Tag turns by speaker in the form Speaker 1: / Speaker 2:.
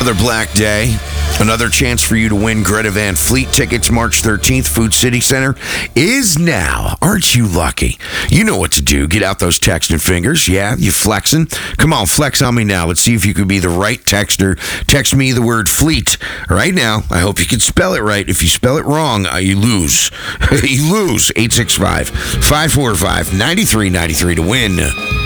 Speaker 1: Another Black Day. Another chance for you to win Greta Van Fleet tickets March 13th. Food City Center is now. Aren't you lucky? You know what to do. Get out those texting fingers. Yeah, you flexing? Come on, flex on me now. Let's see if you can be the right texter. Text me the word fleet right now. I hope you can spell it right. If you spell it wrong, you lose. You lose. 865-545-9393 to win